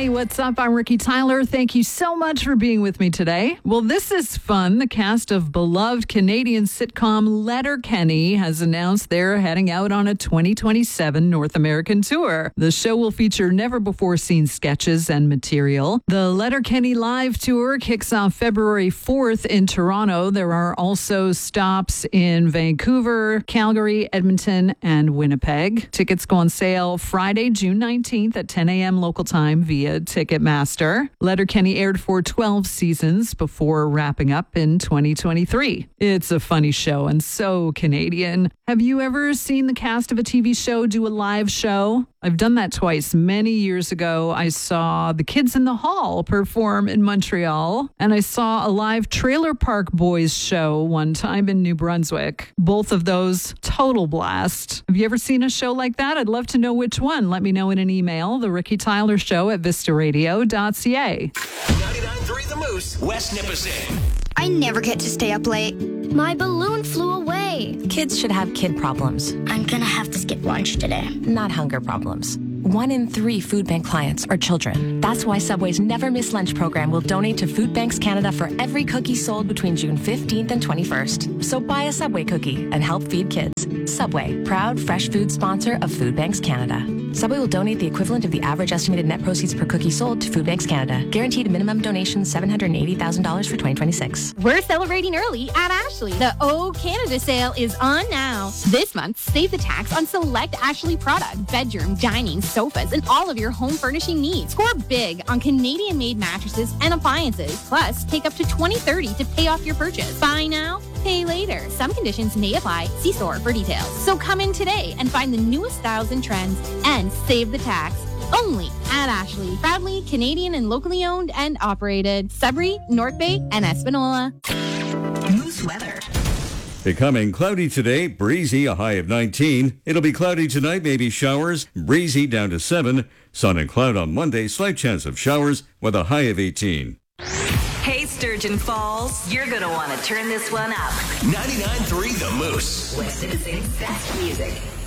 Hey, what's up? I'm Ricky Tyler. Thank you so much for being with me today. Well, this is fun. The cast of beloved Canadian sitcom Letterkenny has announced they're heading out on a 2027 North American tour. The show will feature never-before-seen sketches and material. The Letterkenny Live Tour kicks off February 4th in Toronto. There are also stops in Vancouver, Calgary, Edmonton, and Winnipeg. Tickets go on sale Friday, June 19th at 10 a.m. local time via Ticketmaster. Letterkenny aired for 12 seasons before wrapping up in 2023. It's a funny show and so Canadian. Have you ever seen the cast of a TV show do a live show? I've done that twice. Many years ago, I saw the Kids in the Hall perform in Montreal, and I saw a live Trailer Park Boys show one time in New Brunswick. Both of those, total blast. Have you ever seen a show like that? I'd love to know which one. Let me know in an email, the Ricky Tyler Show at vistaradio.ca. 99.3 The Moose, West Nipissing. I never get to stay up late. My balloon flew away. Kids should have kid problems, I'm gonna have to skip lunch today. not hunger problems. 1 in 3 food bank clients are children. That's why Subway's Never Miss Lunch program will donate to Food Banks Canada for every cookie sold between June 15th and 21st. So buy a Subway cookie and help feed kids. Subway, proud fresh food sponsor of Food Banks Canada. Subway will donate the equivalent of the average estimated net proceeds per cookie sold to Food Banks Canada. Guaranteed minimum donation $780,000 for 2026. We're celebrating early at Ashley. The O Canada sale is on now. This month, save the tax on select Ashley product, bedroom, dining, sofas, and all of your home furnishing needs. Score big on Canadian-made mattresses and appliances. Plus, take up to $20.30 to pay off your purchase. Buy now, pay later. Some conditions may apply. See store for details. So come in today and find the newest styles and trends and save the tax. Only at Ashley. Proudly Canadian and locally owned and operated. Sudbury, North Bay, and Espanola. Moose weather. Becoming cloudy today, breezy, a high of 19. It'll be cloudy tonight, maybe showers, breezy down to 7. Sun and cloud on Monday, slight chance of showers with a high of 18. Hey, Sturgeon Falls, you're going to want to turn this one up. 99.3 The Moose. West Nipissing's best music.